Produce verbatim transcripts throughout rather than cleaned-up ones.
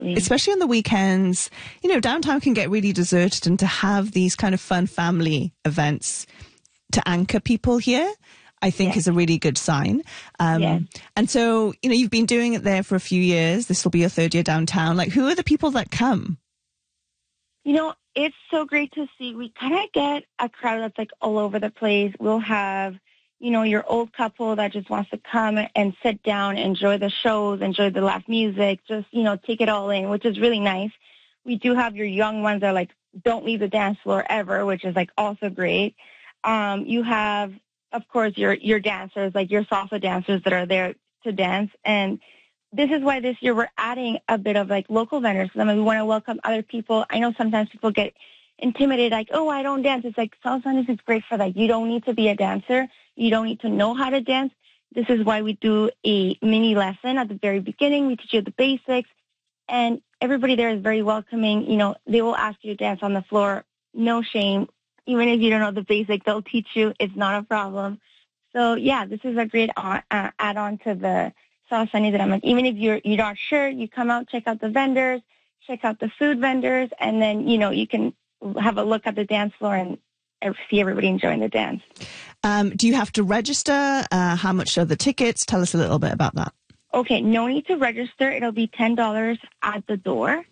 Absolutely. especially on the weekends, you know, downtown can get really deserted, and to have these kind of fun family events to anchor people here, I think Yes. is a really good sign. Um, Yes. And so, you know, you've been doing it there for a few years. This will be your third year downtown. Like, who are the people that come? You know, it's so great to see. We kind of get a crowd that's like all over the place. We'll have, you know, your old couple that just wants to come and sit down, enjoy the shows, enjoy the live music, just, you know, take it all in, which is really nice. We do have your young ones that are like, don't leave the dance floor ever, which is like also great. Um, you have, of course, your, your dancers, like your salsa dancers that are there to dance. And this is why this year we're adding a bit of like local vendors. I mean, we want to welcome other people. I know sometimes people get intimidated, like, oh, I don't dance. It's like, Salsa Sundays is great for that. You don't need to be a dancer. You don't need to know how to dance. This is why we do a mini lesson at the very beginning. We teach you the basics, and everybody there is very welcoming. You know, they will ask you to dance on the floor. No shame. Even if you don't know the basics, they'll teach you. It's not a problem. So, yeah, this is a great on, uh, add-on to the Salsa Sundays that I'm like, even if you're, you're not sure, you come out, check out the vendors, check out the food vendors, and then, you know, you can have a look at the dance floor and see everybody enjoying the dance. Um, do you have to register? Uh, how much are the tickets? Tell us a little bit about that. Okay, no need to register. It'll be ten dollars at the door.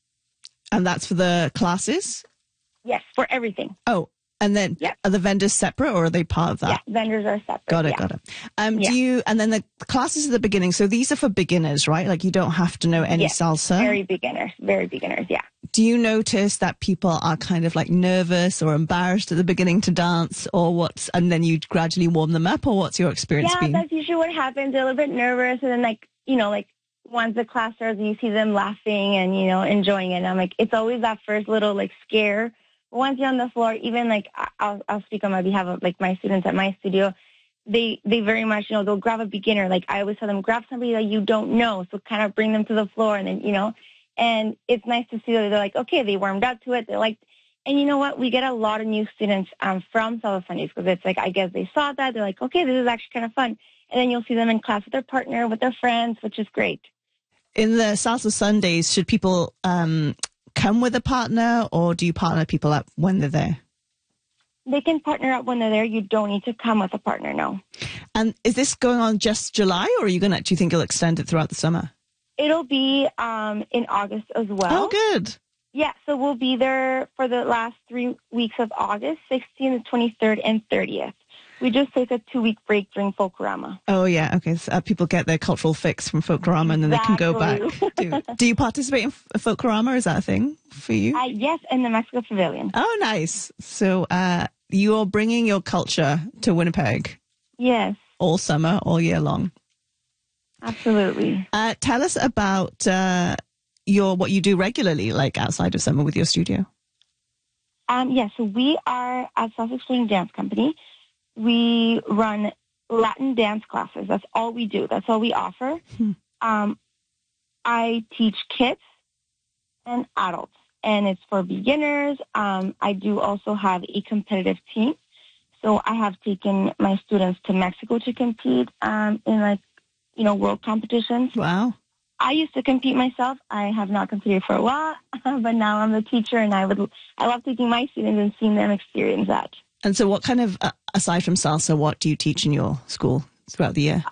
And that's for the classes? Yes, for everything. Oh, and then Yep. are the vendors separate, or are they part of that? Yeah, vendors are separate. Got it, yeah. got it. Um, Yeah. Do you, and then the classes at the beginning, so these are for beginners, right? Like you don't have to know any Yes, salsa. very beginners, very beginners, yeah. Do you notice that people are kind of like nervous or embarrassed at the beginning to dance, or what's, and then you gradually warm them up, or what's your experience Yeah, been? that's usually what happens. They're a little bit nervous, and then like, you know, like once the class starts, you see them laughing and, you know, enjoying it. And I'm like, it's always that first little like scare. Once you're on the floor, even like I'll, I'll speak on my behalf of like my students at my studio, they they very much, you know, they'll grab a beginner. Like I always tell them, grab somebody that you don't know. So kind of bring them to the floor, and then, you know, and it's nice to see that they're like, okay, they warmed up to it. They're like, and you know what? We get a lot of new students um, from Salsa Sundays because it's like, I guess they saw that. They're like, okay, this is actually kind of fun. And then you'll see them in class with their partner, with their friends, which is great. In the Salsa Sundays, should people um, come with a partner, or do you partner people up when they're there? They can partner up when they're there. You don't need to come with a partner, no. And is this going on just July, or are you going to, do you think you'll extend it throughout the summer? It'll be um, in August as well. Oh, good. Yeah, so we'll be there for the last three weeks of August, sixteenth, twenty-third, and thirtieth. We just take a two-week break during Folklorama. Oh, yeah. Okay. So, uh, people get their cultural fix from Folklorama, and then they can go back. Do, do you participate in F- Folklorama? Is that a thing for you? Uh, yes, in the Mexico Pavilion. Oh, nice. So uh, you're bringing your culture to Winnipeg Yes, all summer, all year long. absolutely. Uh, tell us about uh, your what you do regularly, like outside of summer with your studio. Um, yes, so we are at Salsa Exploding Dance Company. We run Latin dance classes. That's all we do. That's all we offer. Hmm. Um, I teach kids and adults, and it's for beginners. Um, I do also have a competitive team. So I have taken my students to Mexico to compete um, in, like, you know, world competitions. Wow. I used to compete myself. I have not competed for a while, but now I'm the teacher, and I would I love taking my students and seeing them experience that. And so what kind of, uh, aside from salsa, what do you teach in your school throughout the year?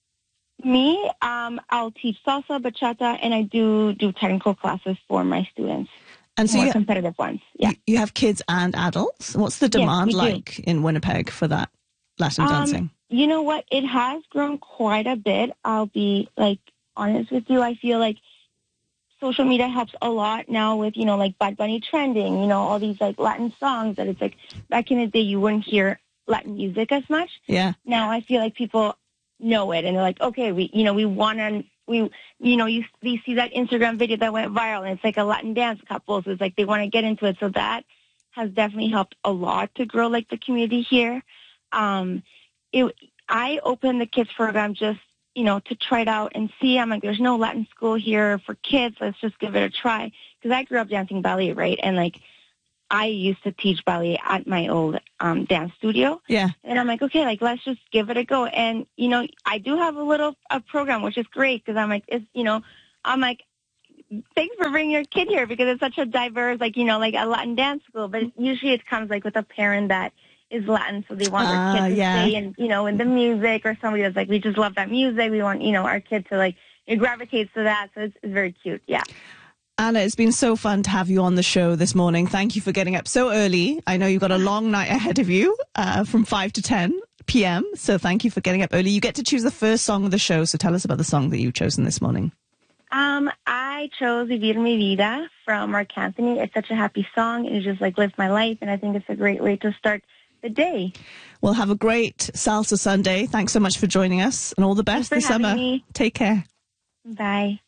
Me, um, I'll teach salsa, bachata, and I do do technical classes for my students, And so more you, competitive ones. Yeah. you, you have kids and adults. What's the demand we do. like in Winnipeg for that Latin Um, dancing? You know what? It has grown quite a bit. I'll be, like, honest with you. I feel like social media helps a lot now with, you know, like Bad Bunny trending, you know, all these, like, Latin songs that it's like back in the day you wouldn't hear Latin music as much. Yeah. Now I feel like people know it, and they're like, okay, we, you know, we want to, we, you know, you, you see that Instagram video that went viral, and it's like a Latin dance couple, so it's like they want to get into it. So that has definitely helped a lot to grow, like, the community here. Um, it, I opened the kids program just, you know, to try it out and see. I'm like, there's no Latin school here for kids. Let's just give it a try. Because I grew up dancing ballet, right? And, like, I used to teach ballet at my old um, dance studio. Yeah. And I'm like, okay, like, let's just give it a go. And, you know, I do have a little a program, which is great because I'm like, it's, you know, I'm like, thanks for bringing your kid here because it's such a diverse, like, you know, like a Latin dance school. But usually it comes like with a parent that is Latin, so they want uh, their kid to yeah. stay in, you know, in the music, or somebody that's like, we just love that music. We want, you know, our kid to like, it gravitates to that. So it's, it's very cute. Yeah. Anna, it's been so fun to have you on the show this morning. Thank you for getting up so early. I know you've got a long night ahead of you, uh, from five to ten p.m. So thank you for getting up early. You get to choose the first song of the show. So tell us about the song that you've chosen this morning. Um, I chose Vivir Mi Vida from Marc Anthony. It's such a happy song. It just like lives my life. And I think it's a great way to start the day. Well, have a great Salsa Sunday. Thanks so much for joining us and all the best Thanks for this summer. having me. Take care. Bye.